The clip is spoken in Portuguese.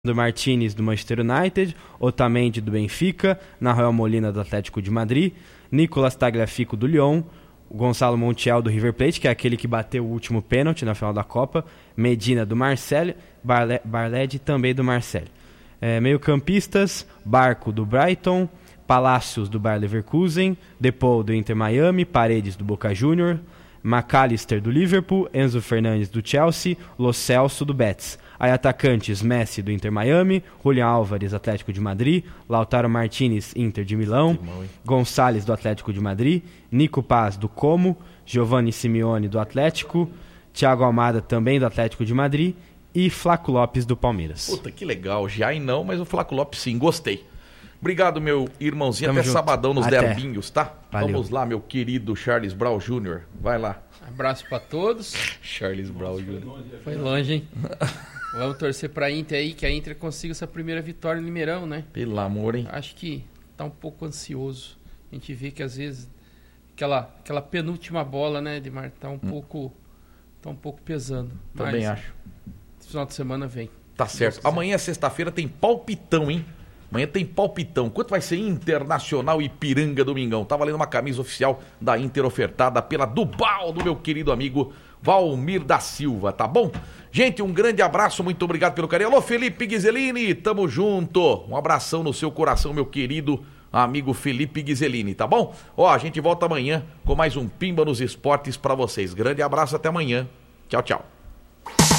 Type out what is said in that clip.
do Martínez do Manchester United, Otamendi do Benfica, Nahuel Molina do Atlético de Madrid, Nicolas Tagliafico do Lyon, Gonçalo Montiel do River Plate, que é aquele que bateu o último pênalti na final da Copa, Medina do Marseille, Barledi também do Marseille. Meio-campistas, Barco do Brighton, Palacios do Bayer Leverkusen, Depou do Inter Miami, Paredes do Boca Juniors, McAllister do Liverpool, Enzo Fernandes do Chelsea, Lo Celso do Betis. Aí atacantes, Messi do Inter Miami, Julián Álvares, Atlético de Madrid, Lautaro Martínez, Inter de Milão, Gonçalves do Atlético de Madrid, Nico Paz do Como, Giovanni Simeone do Atlético, Thiago Almada também do Atlético de Madrid e Flaco Lopes do Palmeiras. Puta, que legal. Jair não, mas o Flaco Lopes sim, gostei. Obrigado, meu irmãozinho. Tamo Até junto. sabadão nos derbinhos, tá? Valeu. Vamos lá, meu querido Charles Brown Jr. Vai lá. Abraço pra todos. Charles Brown Jr. Foi longe, hein? Vamos torcer pra Inter aí, que a Inter consiga essa primeira vitória no Mineirão, né? Pelo amor, hein? Acho que tá um pouco ansioso. A gente vê que às vezes aquela penúltima bola, né, Edmar, tá um pouco pesando. Também Mas acho. esse final de semana vem. Tá certo. Amanhã, sexta-feira, tem palpitão, hein? Amanhã tem palpitão. Quanto vai ser Internacional Ipiranga domingão? Tá valendo uma camisa oficial da Inter ofertada pela Dubal do meu querido amigo Valmir da Silva, tá bom? Gente, um grande abraço, muito obrigado pelo carinho. Alô, Felipe Ghiselini, tamo junto. Um abração no seu coração, meu querido amigo Felipe Ghiselini, tá bom? Ó, a gente volta amanhã com mais um Pimba nos Esportes pra vocês. Grande abraço, até amanhã. Tchau, tchau.